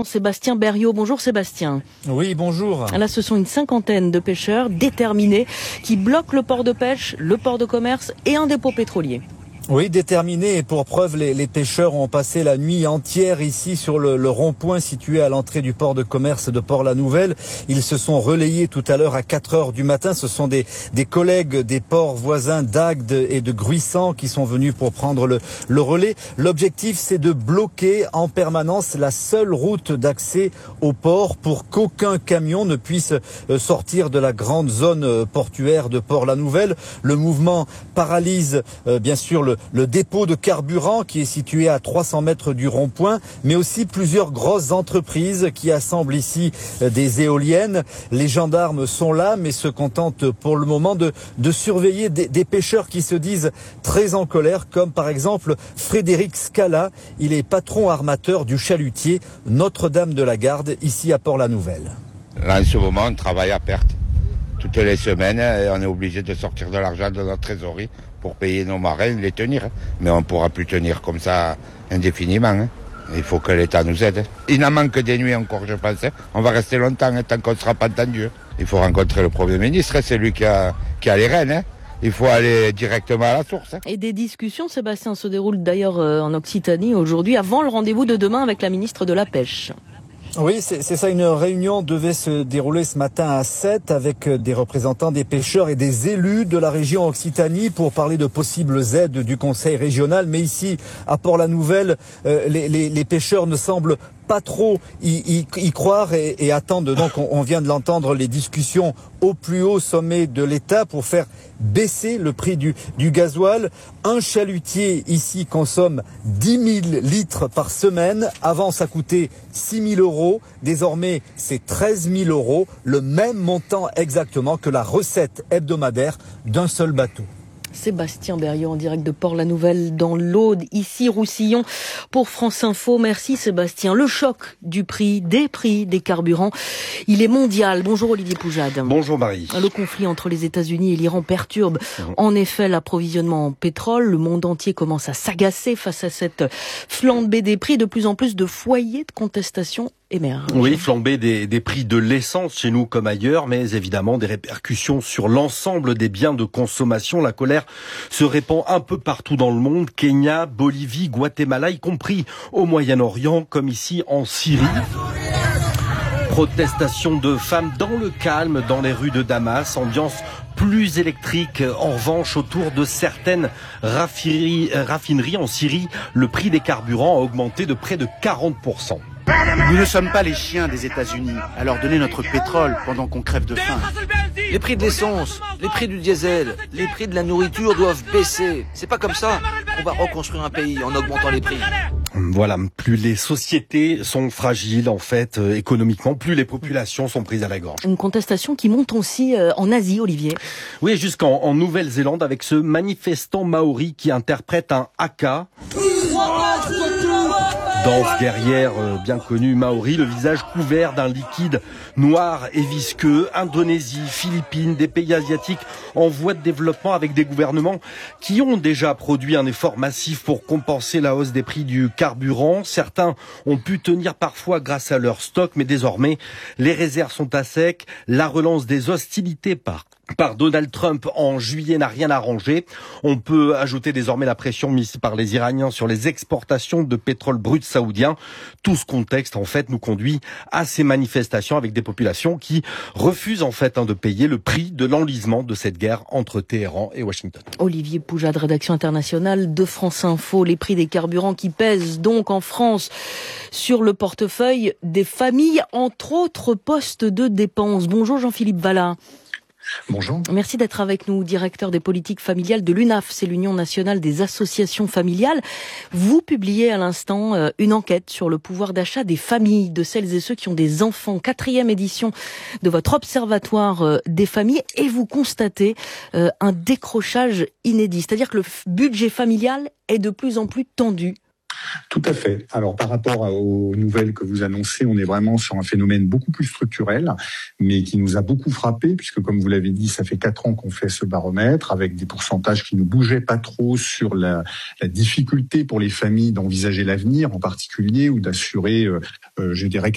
maintenant Sébastien Berriot. Bonjour Sébastien. Oui, bonjour. Là, ce sont une cinquantaine de pêcheurs déterminés qui bloquent le port de pêche, le port de commerce et un dépôt pétrolier. Oui, déterminés, et pour preuve, les pêcheurs ont passé la nuit entière ici sur le rond-point situé à l'entrée du port de commerce de Port-la-Nouvelle. Ils se sont relayés tout à l'heure à 4 heures du matin. Ce sont des collègues des ports voisins d'Agde et de Gruissan qui sont venus pour prendre le relais. L'objectif, c'est de bloquer en permanence la seule route d'accès au port pour qu'aucun camion ne puisse sortir de la grande zone portuaire de Port-la-Nouvelle. Le mouvement paralyse bien sûr le dépôt de carburant qui est situé à 300 mètres du rond-point, mais aussi plusieurs grosses entreprises qui assemblent ici des éoliennes. Les gendarmes sont là, mais se contentent pour le moment de surveiller des pêcheurs qui se disent très en colère, comme par exemple Frédéric Scala. Il est patron armateur du chalutier Notre-Dame de la Garde, ici à Port-la-Nouvelle. Là, en ce moment, on travaille à perte. Toutes les semaines, on est obligé de sortir de l'argent de notre trésorerie pour payer nos marins, les tenir. Mais on ne pourra plus tenir comme ça indéfiniment. Il faut que l'État nous aide. Il n'en manque des nuits encore, je pense. On va rester longtemps, tant qu'on ne sera pas entendu. Il faut rencontrer le Premier ministre, c'est lui qui a les rênes. Il faut aller directement à la source. Et des discussions, Sébastien, se déroulent d'ailleurs en Occitanie aujourd'hui, avant le rendez-vous de demain avec la ministre de la Pêche. Oui, c'est ça. Une réunion devait se dérouler ce matin à 7 avec des représentants des pêcheurs et des élus de la région Occitanie pour parler de possibles aides du conseil régional. Mais ici, à Port-la-Nouvelle, les pêcheurs ne semblent pas trop y croire et attendent. Donc, on vient de l'entendre, les discussions au plus haut sommet de l'État pour faire baisser le prix du gasoil. Un chalutier ici consomme 10 000 litres par semaine. Avant, ça coûtait 6 000 euros. Désormais, c'est 13 000 euros. Le même montant exactement que la recette hebdomadaire d'un seul bateau. Sébastien Berriot en direct de Port-la-Nouvelle dans l'Aude, ici Roussillon pour France Info. Merci Sébastien. Le choc des prix des carburants, il est mondial. Bonjour Olivier Poujade. Bonjour Marie. Le conflit entre les États-Unis et l'Iran perturbe en effet l'approvisionnement en pétrole. Le monde entier commence à s'agacer face à cette flambée des prix. De plus en plus de foyers de contestation émergent. Oui, flambée des prix de l'essence chez nous comme ailleurs, mais évidemment des répercussions sur l'ensemble des biens de consommation. La colère se répand un peu partout dans le monde, Kenya, Bolivie, Guatemala, y compris au Moyen-Orient, comme ici en Syrie. Protestation de femmes dans le calme dans les rues de Damas, ambiance plus électrique. En revanche, autour de certaines raffineries en Syrie, le prix des carburants a augmenté de près de 40%. Nous ne sommes pas les chiens des États-Unis à leur donner notre pétrole pendant qu'on crève de faim. Les prix de l'essence, les prix du diesel, les prix de la nourriture doivent baisser. C'est pas comme ça qu'on va reconstruire un pays en augmentant les prix. Voilà, plus les sociétés sont fragiles en fait économiquement, plus les populations sont prises à la gorge. Une contestation qui monte aussi en Asie, Olivier. Oui, jusqu'en Nouvelle-Zélande avec ce manifestant maori qui interprète un haka. Danse guerrière bien connue maori, le visage couvert d'un liquide noir et visqueux. Indonésie, Philippines, des pays asiatiques en voie de développement avec des gouvernements qui ont déjà produit un effort massif pour compenser la hausse des prix du carburant. Certains ont pu tenir parfois grâce à leur stock, mais désormais les réserves sont à sec. La relance des hostilités par Donald Trump en juillet n'a rien arrangé. On peut ajouter désormais la pression mise par les Iraniens sur les exportations de pétrole brut saoudien. Tout ce contexte, en fait, nous conduit à ces manifestations avec des populations qui refusent, en fait, de payer le prix de l'enlisement de cette guerre entre Téhéran et Washington. Olivier Poujade, rédaction internationale de France Info. Les prix des carburants qui pèsent donc en France sur le portefeuille des familles, entre autres postes de dépenses. Bonjour Jean-Philippe Vallat. Bonjour. Merci d'être avec nous, directeur des politiques familiales de l'UNAF, c'est l'Union nationale des associations familiales. Vous publiez à l'instant une enquête sur le pouvoir d'achat des familles, de celles et ceux qui ont des enfants. 4e édition de votre observatoire des familles, et vous constatez un décrochage inédit. C'est-à-dire que le budget familial est de plus en plus tendu. Tout à fait. Alors, par rapport aux nouvelles que vous annoncez, on est vraiment sur un phénomène beaucoup plus structurel, mais qui nous a beaucoup frappé, puisque, comme vous l'avez dit, ça fait 4 ans qu'on fait ce baromètre, avec des pourcentages qui ne bougeaient pas trop sur la difficulté pour les familles d'envisager l'avenir, en particulier, ou d'assurer, je dirais,